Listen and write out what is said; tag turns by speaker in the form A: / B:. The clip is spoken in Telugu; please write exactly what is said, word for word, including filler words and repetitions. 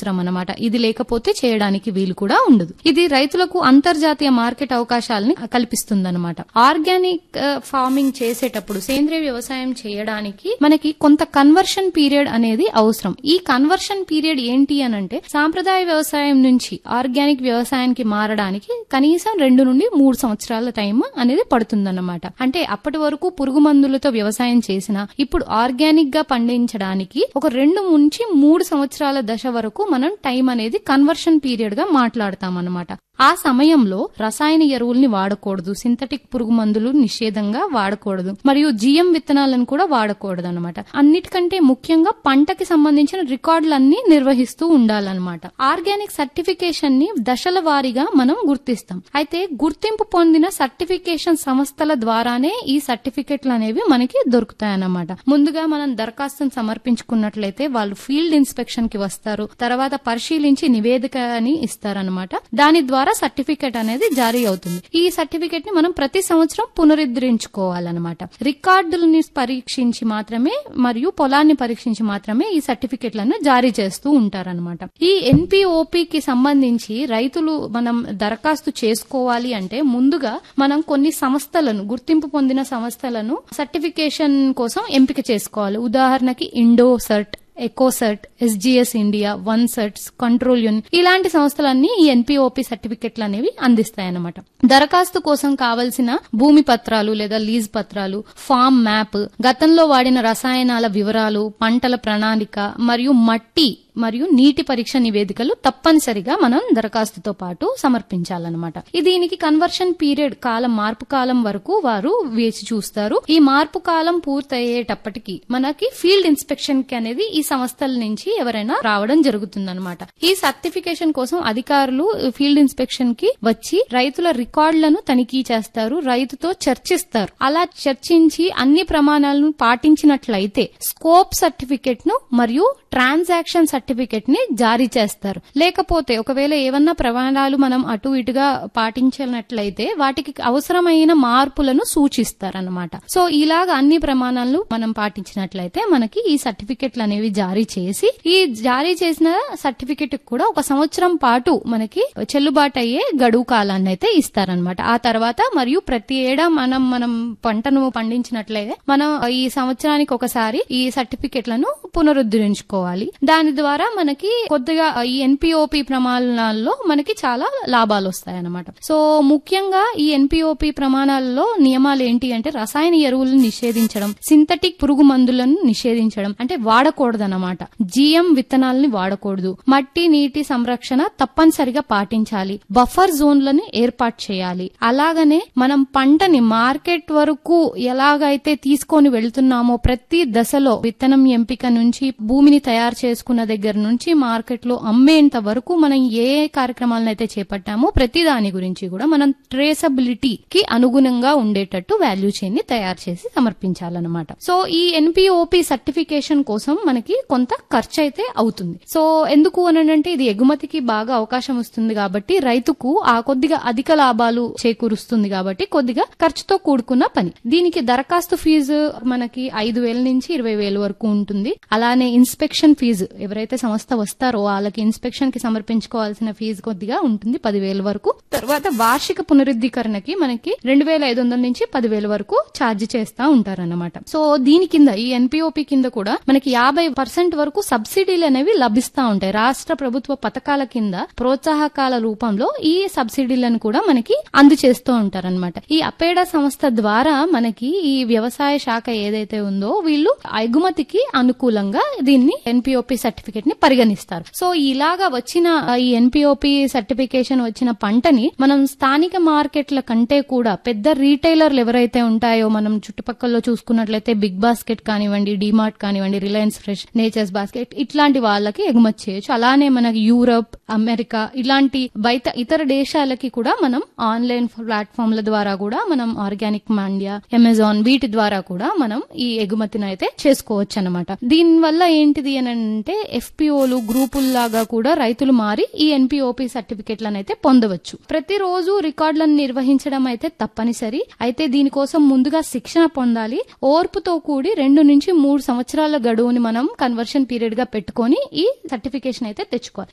A: అవసరం అన్నమాట. ఇది లేకపోతే చేయడానికి వీలు కూడా ఉండదు. ఇది రైతులకు అంతర్జాతీయ మార్కెట్ అవకాశాలని కల్పిస్తుందన్నమాట. ఆర్గానిక్ ఫార్మింగ్ చేసేటప్పుడు, సేంద్రియ వ్యవసాయం చేయడానికి మనకి కొంత కన్వర్షన్ పీరియడ్ అనేది అవసరం. ఈ కన్వర్షన్ పీరియడ్ ఏంటి అనంటే, సాంప్రదాయ వ్యవసాయం నుంచి ఆర్గానిక్ వ్యవసాయానికి మారడానికి కనీసం రెండు నుండి మూడు సంవత్సరాల టైం అనేది పడుతుందన్నమాట. అంటే అప్పటి వరకు పురుగు మందులతో వ్యవసాయం చేసినా ఇప్పుడు ఆర్గానిక్ గా పండించడానికి ఒక రెండు నుంచి మూడు సంవత్సరాల దశ వరకు మనం టైం అనేది కన్వర్షన్ పీరియడ్ గా మాట్లాడతాం అన్నమాట. ఆ సమయంలో రసాయన ఎరువుల్ని వాడకూడదు, సింథటిక్ పురుగు మందులు నిషేధంగా వాడకూడదు, మరియు జిఎం విత్తనాలను కూడా వాడకూడదు అనమాట. అన్నిటికంటే ముఖ్యంగా పంటకి సంబంధించిన రికార్డులన్నీ నిర్వహిస్తూ ఉండాలన్నమాట. ఆర్గానిక్ సర్టిఫికేషన్ ని దశల వారీగా మనం గుర్తిస్తాం. అయితే గుర్తింపు పొందిన సర్టిఫికేషన్ సంస్థల ద్వారానే ఈ సర్టిఫికెట్లు అనేవి మనకి దొరుకుతాయన్నమాట. ముందుగా మనం దరఖాస్తును సమర్పించుకున్నట్లయితే వాళ్ళు ఫీల్డ్ ఇన్స్పెక్షన్ కి వస్తారు, తర్వాత పరిశీలించి నివేదిక అని ఇస్తారనమాట. దాని ద్వారా సర్టిఫికెట్ అనేది జారీ అవుతుంది. ఈ సర్టిఫికెట్ ని మనం ప్రతి సంవత్సరం పునరుద్ధరించుకోవాలన్నమాట. రికార్డులని పరీక్షించి మాత్రమే మరియు పొలాన్ని పరీక్షించి మాత్రమే ఈ సర్టిఫికెట్లను జారీ చేస్తూ ఉంటారన్నమాట. ఈ ఎన్పిఓపికి సంబంధించి రైతులు మనం దరఖాస్తు చేసుకోవాలి అంటే ముందుగా మనం కొన్ని సంస్థలను, గుర్తింపు పొందిన సంస్థలను సర్టిఫికేషన్ కోసం ఎంపిక చేసుకోవాలి. ఉదాహరణకి ఇండోసర్ట్, ఎకోసర్ట్, SGS India, one సర్ట్స్, control unit ఇలాంటి సంస్థలన్నీ ఈ ఎన్పిఓపి సర్టిఫికెట్లు అనేవి అందిస్తాయన్నమాట. దరఖాస్తు కోసం కావలసిన భూమి పత్రాలు లేదా లీజ్ పత్రాలు, ఫామ్ మ్యాప్, గతంలో వాడిన రసాయనాల వివరాలు, పంటల ప్రణాళిక మరియు మట్టి మరియు నీటి పరీక్ష నివేదికలు తప్పనిసరిగా మనం దరఖాస్తుతో పాటు సమర్పించాలన్నమాట. దీనికి కన్వర్షన్ పీరియడ్ కాలం, మార్పు కాలం వరకు వారు వేచి చూస్తారు. ఈ మార్పు కాలం పూర్తయ్యేటప్పటికి మనకి ఫీల్డ్ ఇన్స్పెక్షన్ కి అనేది ఈ సంస్థల నుంచి ఎవరైనా రావడం జరుగుతుందన్నమాట. ఈ సర్టిఫికేషన్ కోసం అధికారులు ఫీల్డ్ ఇన్స్పెక్షన్ కి వచ్చి రైతుల రికార్డులను తనిఖీ చేస్తారు, రైతుతో చర్చిస్తారు. అలా చర్చించి అన్ని ప్రమాణాలను పాటించినట్లయితే స్కోప్ సర్టిఫికెట్ ను మరియు ట్రాన్సాక్షన్ సర్టిఫికెట్ ని జారీ చేస్తారు. లేకపోతే ఒకవేళ ఏమన్నా ప్రమాణాలు మనం అటు ఇటుగా పాటించినట్లయితే వాటికి అవసరమైన మార్పులను సూచిస్తారన్నమాట. సో ఇలాగ అన్ని ప్రమాణాలు మనం పాటించినట్లయితే మనకి ఈ సర్టిఫికెట్లు అనేవి జారీ చేసి, ఈ జారీ చేసిన సర్టిఫికెట్ కూడా ఒక సంవత్సరం పాటు మనకి చెల్లుబాటు అయ్యే గడువు కాలాన్ని అయితే ఇస్తారనమాట. ఆ తర్వాత మరియు ప్రతి ఏడా మనం మనం పంటను పండించినట్లయితే మనం ఈ సంవత్సరానికి ఒకసారి ఈ సర్టిఫికెట్లను పునరుద్ధరించుకోవాలి. దాని ద్వారా మనకి కొద్దిగా ఈ ఎన్పిఓపి ప్రమాణాల్లో మనకి చాలా లాభాలు వస్తాయన్నమాట. సో ముఖ్యంగా ఈ ఎన్పిఓపి ప్రమాణాలలో నియమాలు ఏంటి అంటే, రసాయన ఎరువులను నిషేధించడం, సింథటిక్ పురుగు మందులను నిషేధించడం అంటే వాడకూడదన్నమాట. జిఎం విత్తనాలని వాడకూడదు, మట్టి నీటి సంరక్షణ తప్పనిసరిగా పాటించాలి, బఫర్ జోన్లను ఏర్పాటు చేయాలి. అలాగనే మనం పంటని మార్కెట్ వరకు ఎలాగైతే తీసుకొని వెళ్తున్నామో ప్రతి దశలో విత్తనం ఎంపిక నుంచి భూమిని తయారు చేసుకున్న దగ్గర నుంచి మార్కెట్ లో అమ్మేంత వరకు మనం ఏ కార్యక్రమాలను అయితే చేపట్టామో ప్రతి దాని గురించి కూడా మనం ట్రేసబిలిటీకి అనుగుణంగా ఉండేటట్టు వాల్యూ చైన్ ని తయారు చేసి సమర్పించాలన్నమాట. సో ఈ ఎన్పిఓపి సర్టిఫికేషన్ కోసం మనకి కొంత ఖర్చు అయితే అవుతుంది. సో ఎందుకు అనంటే ఇది ఎగుమతికి బాగా అవకాశం వస్తుంది కాబట్టి రైతుకు ఆ కొద్దిగా అధిక లాభాలు చేకూరుస్తుంది కాబట్టి కొద్దిగా ఖర్చుతో కూడుకున్న పని. దీనికి దరఖాస్తు ఫీజు మనకి ఐదు వేల నుంచి ఇరవై వేల వరకు ఉంటుంది. అలానే ఇన్స్పెక్షన్ ఫీజు ఎవరైతే సంస్థ వస్తారో వాళ్ళకి ఇన్స్పెక్షన్ కి సమర్పించుకోవాల్సిన ఫీజు కొద్దిగా ఉంటుంది, పదివేల వరకు. తర్వాత వార్షిక పునరుద్ధీకరణకి మనకి రెండు వేల ఐదు వందల నుంచి పదివేల వరకు ఛార్జ్ చేస్తా ఉంటారన్నమాట. సో దీని కింద ఈ ఎన్పిఓపి కింద కూడా మనకి యాభై పర్సెంట్ వరకు సబ్సిడీలు అనేవి లభిస్తా ఉంటాయి. రాష్ట్ర ప్రభుత్వ పథకాల కింద ప్రోత్సాహకాల రూపంలో ఈ సబ్సిడీలను కూడా మనకి అందజేస్తూ ఉంటారన్నమాట. ఈ అపేడా సంస్థ ద్వారా మనకి ఈ వ్యవసాయ శాఖ ఏదైతే ఉందో వీళ్ళు ఎగుమతికి అనుకూలంగా దీన్ని ఎన్పిఓపి సర్టిఫికేట్ ని పరిగణిస్తారు. సో ఇలాగా వచ్చిన ఈ ఎన్పిఓపి సర్టిఫికేషన్ వచ్చిన పంటని మనం స్థానిక మార్కెట్ల కంటే కూడా పెద్ద రీటైలర్లు ఎవరైతే ఉంటాయో, మనం చుట్టుపక్కల చూసుకున్నట్లయితే బిగ్ బాస్కెట్ కానివ్వండి, డిమార్ట్ కానివ్వండి, రిలయన్స్ ఫ్రెష్, నేచర్స్ బాస్కెట్ ఇట్లాంటి వాళ్ళకి ఎగుమతి చేయొచ్చు. అలానే మనకి యూరప్, అమెరికా ఇలాంటి బయట ఇతర దేశాలకి కూడా మనం ఆన్లైన్ ప్లాట్ఫామ్ల ద్వారా కూడా మనం ఆర్గానిక్ మాండియా, అమెజాన్ వీటి ద్వారా కూడా మనం ఈ ఎగుమతిని అయితే చేసుకోవచ్చు అన్నమాట. దీని వల్ల ఏంటిది అని అంటే ఎఫ్పిఓలు గ్రూపుల్లాగా కూడా రైతులు మారి ఈ ఎన్పిఓపి సర్టిఫికెట్లను అయితే పొందవచ్చు. ప్రతిరోజు రికార్డులను నిర్వహించడం అయితే తప్పనిసరి. అయితే దీనికోసం ముందుగా శిక్షణ పొందాలి. ఓర్పుతో కూడి రెండు నుంచి మూడు సంవత్సరాల గడువుని మనం కన్వర్షన్ పీరియడ్ గా పెట్టుకొని ఈ సర్టిఫికేషన్ అయితే తెచ్చుకోవాలి.